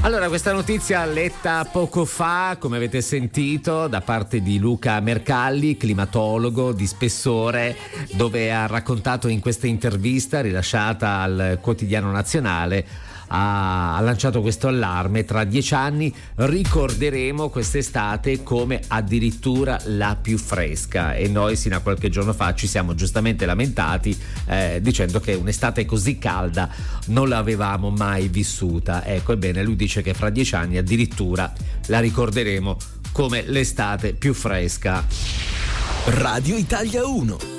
Allora, questa notizia letta poco fa, come avete sentito, da parte di Luca Mercalli, climatologo di spessore, dove ha raccontato in questa intervista rilasciata al Quotidiano Nazionale, ha lanciato questo allarme: tra 10 anni ricorderemo quest'estate come addirittura la più fresca, e noi sino a qualche giorno fa ci siamo giustamente lamentati dicendo che un'estate così calda non l'avevamo mai vissuta. Ecco, ebbene, lui dice che fra 10 anni addirittura la ricorderemo come l'estate più fresca. Radio Italia 1.